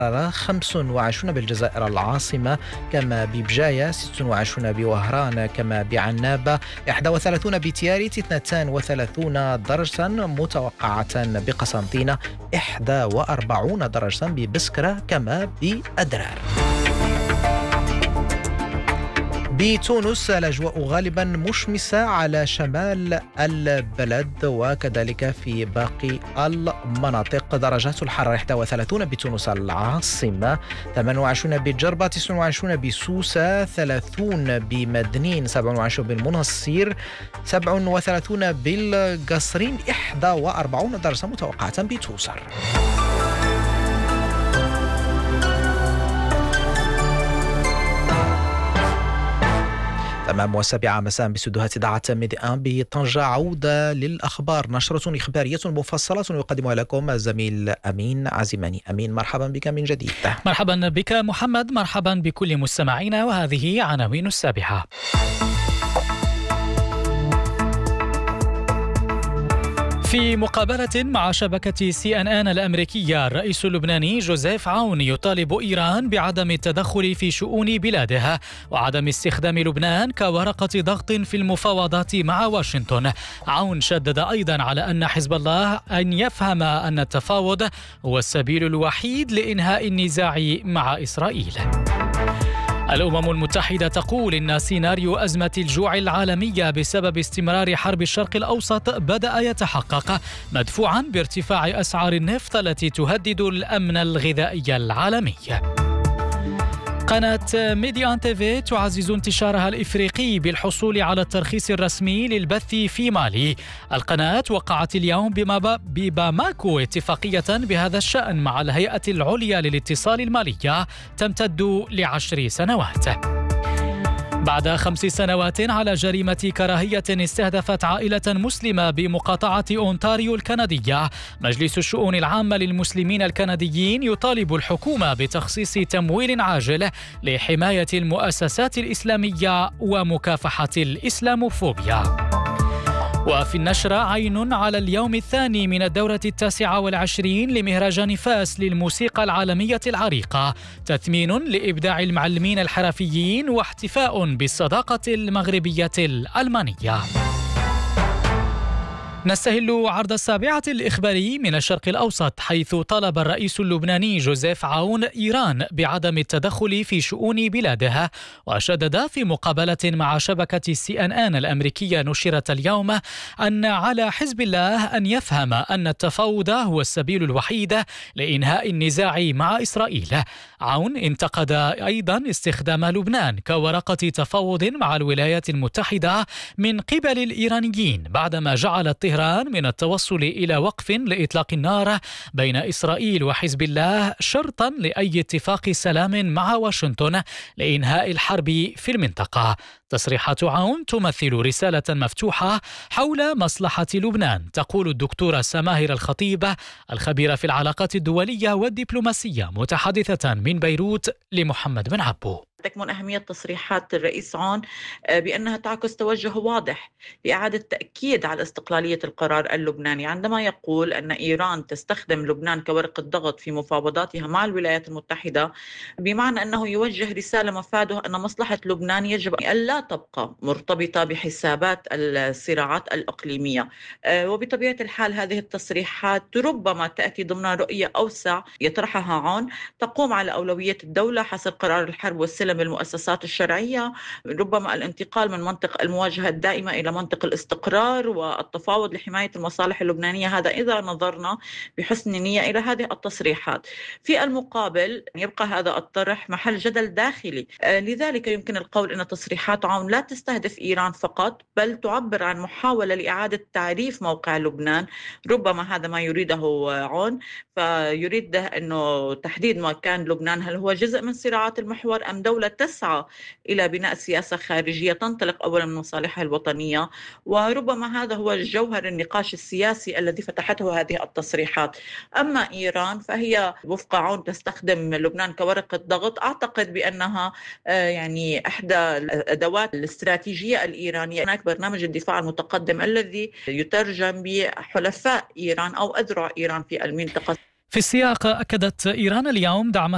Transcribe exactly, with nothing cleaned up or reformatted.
خمس وعشرون بالجزائر العاصمة، كما ببجاية، ست وعشرون بوهران، كما بعنابة، إحدى وثلاثين بتياريت، اثنتان وثلاثين درجة متوقعة بقسنطينة، إحدى وأربعين درجة ببسكرة، كما بأدرار. بتونس الأجواء غالبا مشمسة على شمال البلد وكذلك في باقي المناطق. درجات الحرارة إحدى وثلاثين بتونس العاصمة، ثمانية وعشرين بجربة، تسعة وعشرين بسوسة، ثلاثين بمدنين، سبعة وعشرين بالمنصير، سبعة وثلاثين بالقصرين، إحدى وأربعين درجة متوقعة بتوصر. تمام والسابعة مساء باستديوهات إذاعة ميدي آن بطنجة. عودة للأخبار، نشرة إخبارية مفصلة يقدمها لكم الزميل أمين عزيماني. أمين، مرحبا بك من جديد. مرحبا بك محمد، مرحبا بكل مستمعينا، وهذه عناوين السابعة. في مقابلة مع شبكة سي إن إن الأمريكية، الرئيس اللبناني جوزيف عون يطالب إيران بعدم التدخل في شؤون بلادها وعدم استخدام لبنان كورقة ضغط في المفاوضات مع واشنطن. عون شدد أيضا على أن حزب الله أن يفهم أن التفاوض هو السبيل الوحيد لإنهاء النزاع مع إسرائيل. الأمم المتحدة تقول إن سيناريو أزمة الجوع العالمية بسبب استمرار حرب الشرق الأوسط بدأ يتحقق، مدفوعا بارتفاع أسعار النفط التي تهدد الأمن الغذائي العالمي. قناة ميدي آن تيفي تعزز انتشارها الإفريقي بالحصول على الترخيص الرسمي للبث في مالي. القناة وقعت اليوم بباماكو اتفاقية بهذا الشأن مع الهيئة العليا للاتصال المالية تمتد لعشر سنوات. بعد خمس سنوات على جريمة كراهية استهدفت عائلة مسلمة بمقاطعة أونتاريو الكندية، مجلس الشؤون العامة للمسلمين الكنديين يطالب الحكومة بتخصيص تمويل عاجل لحماية المؤسسات الإسلامية ومكافحة الإسلاموفوبيا. وفي النشرة، عين على اليوم الثاني من الدورة التاسعة والعشرين لمهرجان فاس للموسيقى العالمية العريقة، تثمين لإبداع المعلمين الحرفيين واحتفاء بالصداقة المغربية الألمانية. نستهل عرض السابعة الإخباري من الشرق الأوسط، حيث طلب الرئيس اللبناني جوزيف عون إيران بعدم التدخل في شؤون بلادها، وشدد في مقابلة مع شبكة سي إن إن الأمريكية نشرت اليوم أن على حزب الله أن يفهم أن التفاوض هو السبيل الوحيد لإنهاء النزاع مع إسرائيل. عون انتقد أيضا استخدام لبنان كورقة تفاوض مع الولايات المتحدة من قبل الإيرانيين، بعدما جعلت طهران من التوصل إلى وقف لإطلاق النار بين إسرائيل وحزب الله شرطا لأي اتفاق سلام مع واشنطن لإنهاء الحرب في المنطقة. تصريحات عون تمثل رسالة مفتوحة حول مصلحة لبنان، تقول الدكتورة سماهر الخطيب الخبيرة في العلاقات الدولية والدبلوماسية متحدثة من بيروت لمحمد بن عبو. تكمن أهمية تصريحات الرئيس عون بأنها تعكس توجه واضح لإعادة تأكيد على استقلالية القرار اللبناني، عندما يقول أن إيران تستخدم لبنان كورقة ضغط في مفاوضاتها مع الولايات المتحدة، بمعنى أنه يوجه رسالة مفاده أن مصلحة لبنان يجب أن لا تبقى مرتبطة بحسابات الصراعات الإقليمية. وبطبيعة الحال هذه التصريحات ربما تأتي ضمن رؤية أوسع يطرحها عون تقوم على أولوية الدولة حسب قرار الحرب والسلم بالمؤسسات الشرعية، ربما الانتقال من منطق المواجهة الدائمة إلى منطق الاستقرار والتفاوض لحماية المصالح اللبنانية. هذا إذا نظرنا بحسن نية إلى هذه التصريحات. في المقابل يبقى هذا الطرح محل جدل داخلي، لذلك يمكن القول أن تصريحات عون لا تستهدف إيران فقط، بل تعبر عن محاولة لإعادة تعريف موقع لبنان. ربما هذا ما يريده عون، فيريد أنه تحديد مكان لبنان، هل هو جزء من صراعات المحور أم دولة تسعى إلى بناء سياسة خارجية تنطلق أولا من مصالحها الوطنية. وربما هذا هو جوهر النقاش السياسي الذي فتحته هذه التصريحات. أما إيران فهي وفق عون تستخدم لبنان كورقة ضغط، أعتقد بأنها يعني إحدى الأدوات الاستراتيجية الإيرانية. هناك برنامج الدفاع المتقدم الذي يترجم بحلفاء إيران أو أذرع إيران في المنطقة. في السياق، أكدت إيران اليوم دعمها